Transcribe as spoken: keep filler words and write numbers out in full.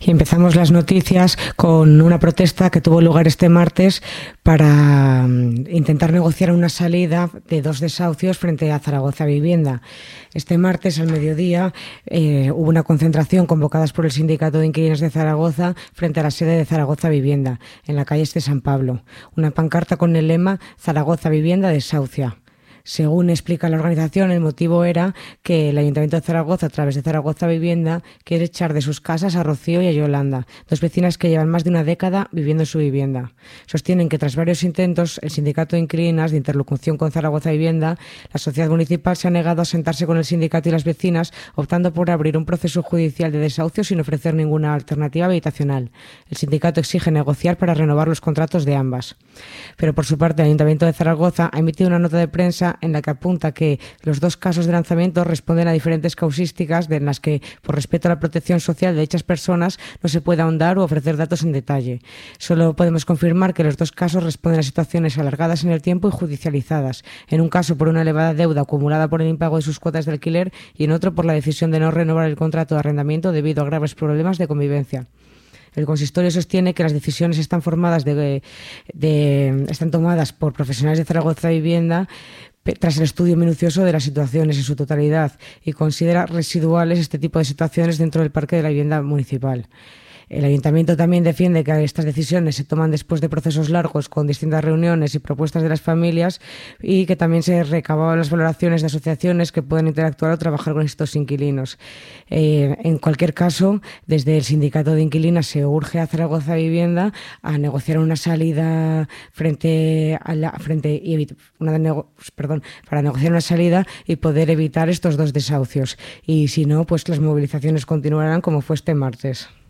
Y empezamos las noticias con una protesta que tuvo lugar este martes para intentar negociar una salida de dos desahucios frente a Zaragoza Vivienda. Este martes al mediodía eh, hubo una concentración convocada por el Sindicato de Inquilinos de Zaragoza frente a la sede de Zaragoza Vivienda, en la calle Este San Pablo. Una pancarta con el lema Zaragoza Vivienda desahucia. Según explica la organización, el motivo era que el Ayuntamiento de Zaragoza, a través de Zaragoza Vivienda, quiere echar de sus casas a Rocío y a Yolanda, dos vecinas que llevan más de una década viviendo en su vivienda. Sostienen que tras varios intentos, el Sindicato de Inquilinas de interlocución con Zaragoza Vivienda, la sociedad municipal se ha negado a sentarse con el sindicato y las vecinas, optando por abrir un proceso judicial de desahucio sin ofrecer ninguna alternativa habitacional. El sindicato exige negociar para renovar los contratos de ambas. Pero por su parte, el Ayuntamiento de Zaragoza ha emitido una nota de prensa en la que apunta que los dos casos de lanzamiento responden a diferentes causísticas de las que, por respeto a la protección social de dichas personas, no se puede ahondar o ofrecer datos en detalle. Solo podemos confirmar que los dos casos responden a situaciones alargadas en el tiempo y judicializadas, en un caso por una elevada deuda acumulada por el impago de sus cuotas de alquiler y en otro por la decisión de no renovar el contrato de arrendamiento debido a graves problemas de convivencia. El consistorio sostiene que las decisiones están formadas de, de, están tomadas por profesionales de Zaragoza Vivienda tras el estudio minucioso de las situaciones en su totalidad y considera residuales este tipo de situaciones dentro del parque de la vivienda municipal. El Ayuntamiento también defiende que estas decisiones se toman después de procesos largos con distintas reuniones y propuestas de las familias y que también se recababan las valoraciones de asociaciones que pueden interactuar o trabajar con estos inquilinos. Eh, en cualquier caso, desde el Sindicato de Inquilinas se urge a Zaragoza Vivienda a negociar una salida frente a la frente y una nego, perdón, para negociar una salida y poder evitar estos dos desahucios. Y si no, pues las movilizaciones continuarán como fue este martes.